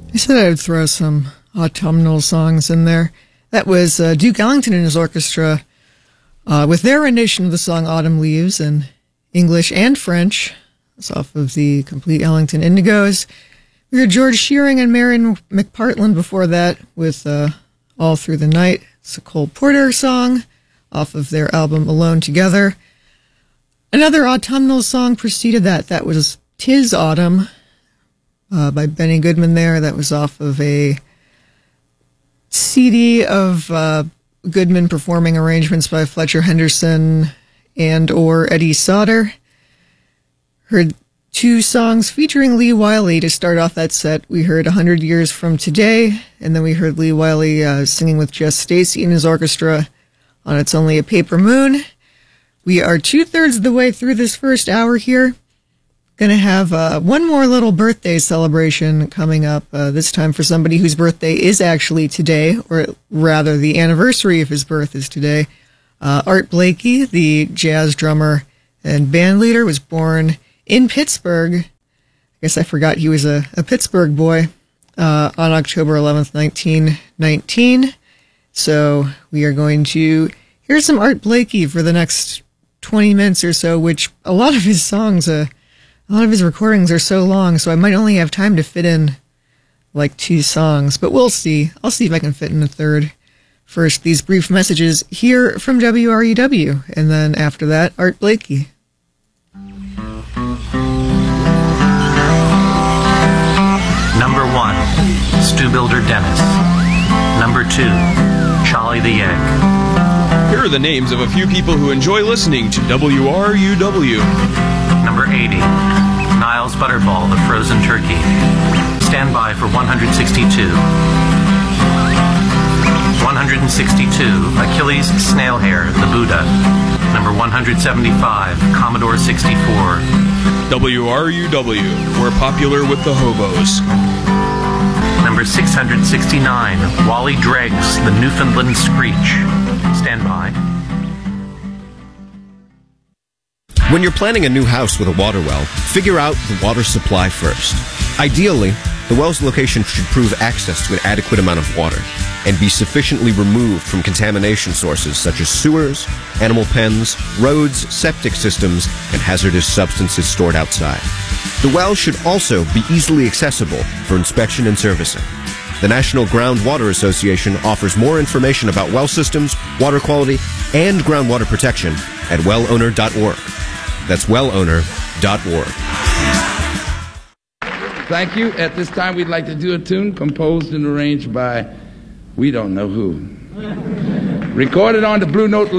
I said I'd throw some autumnal songs in there. That was Duke Ellington and his orchestra with their rendition of the song Autumn Leaves in English and French. It's off of the Complete Ellington Indigos. We heard George Shearing and Marion McPartland before that with All Through the Night. It's a Cole Porter song off of their album Alone Together. Another autumnal song preceded that. That was 'Tis Autumn by Benny Goodman there. That was off of a CD of Goodman performing arrangements by Fletcher Henderson and or Eddie Sauter. Heard two songs featuring Lee Wiley to start off that set. We heard 100 Years From Today, and then we heard Lee Wiley singing with Jess Stacy and his orchestra on It's Only a Paper Moon. We are 2/3 of the way through this first hour here. Going to have one more little birthday celebration coming up, this time for somebody whose birthday is actually today, or rather the anniversary of his birth is today. Art Blakey, the jazz drummer and band leader, was born in Pittsburgh. I guess I forgot he was a Pittsburgh boy, on October 11th, 1919. So we are going to hear some Art Blakey for the next 20 minutes or so, which a lot of his songs, a lot of his recordings are so long, so I might only have time to fit in like 2 songs, but we'll see. I'll see if I can fit in a third. First, these brief messages here from WRUW, and then after that, Art Blakey. Number 1, Stu Builder Dennis. Number 2, Charlie the Egg. Here are the names of a few people who enjoy listening to WRUW. Number 80, Niles Butterball, the Frozen Turkey. Stand by for 162. 162, Achilles Snailhair, the Buddha. Number 175, Commodore 64. WRUW, we're popular with the hobos. Number 669, Wally Dregs, the Newfoundland Screech. Stand by. When you're planning a new house with a water well, figure out the water supply first. Ideally, the well's location should prove access to an adequate amount of water and be sufficiently removed from contamination sources such as sewers, animal pens, roads, septic systems, and hazardous substances stored outside. The well should also be easily accessible for inspection and servicing. The National Groundwater Association offers more information about well systems, water quality, and groundwater protection at wellowner.org. That's wellowner.org. Thank you. At this time, we'd like to do a tune composed and arranged by we don't know who. Recorded on the Blue Note